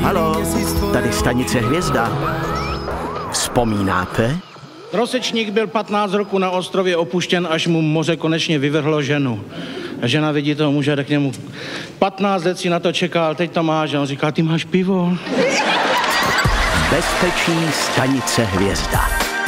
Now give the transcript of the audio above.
Halo, tady stanice Hvězda. Vzpomínáte? Rosečník byl 15 roků na ostrově opuštěn, až mu moře konečně vyvrhlo ženu. A žena vidí toho muže, tak k němu 15 let si na to čekal, teď to máš. A on říká, ty máš pivo? Bezpečí stanice Hvězda.